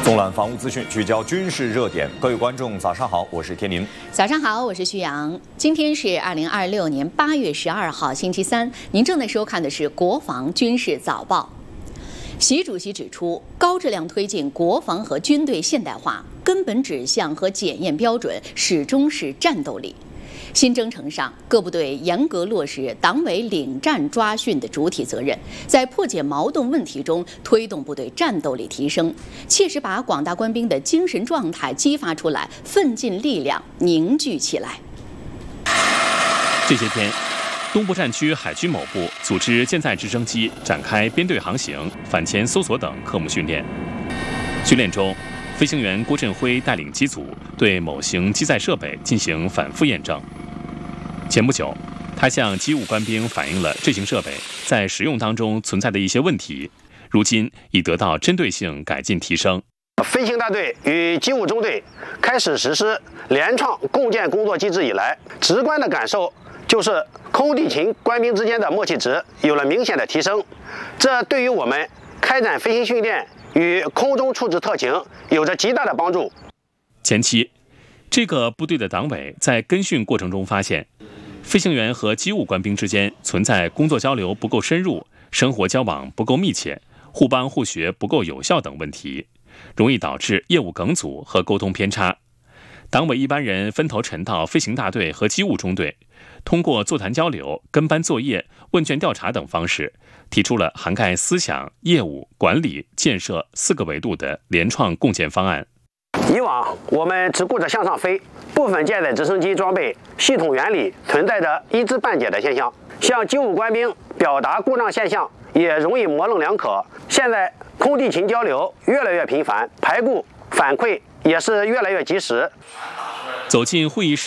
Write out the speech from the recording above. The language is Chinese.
纵览防务资讯，聚焦军事热点。各位观众，早上好，我是天宁。 早上好，我是徐阳。今天是2026年8月12号，星期三。您正在收看的是《国防军事早报》。习主席指出，高质量推进国防和军队现代化，根本指向和检验标准始终是战斗力。新征程上，各部队严格落实党委领战抓训的主体责任，在破解矛盾问题中推动部队战斗力提升，切实把广大官兵的精神状态激发出来，奋进力量凝聚起来。 这些天，东部战区海军某部组织舰载直升机展开编队航行、反潜搜索等科目训练。训练中，飞行员郭振辉带领机组对某型机载设备进行反复验证。前不久，他向机务官兵反映了这型设备在使用当中存在的一些问题，如今已得到针对性改进提升。 飞行大队与机务中队开始实施联创共建工作机制以来，直观的感受就是空地勤官兵之间的默契值有了明显的提升，这对于我们开展飞行训练与空中处置特勤有着极大的帮助。 前期，这个部队的党委在跟训过程中发现，飞行员和机务官兵之间存在工作交流不够深入、生活交往不够密切、互帮互学不够有效等问题，容易导致业务梗阻和沟通偏差。党委一班人分头沉到飞行大队和机务中队，通过座谈交流、跟班作业、问卷调查等方式，提出了涵盖思想、业务、管理、建设4个维度的联创共建方案。 以往我们只顾着向上飞，部分舰载直升机装备系统原理存在着一知半解的现象，向机务官兵表达故障现象也容易模棱两可。现在空地勤交流越来越频繁，排布反馈也是越来越及时。 走进会议室，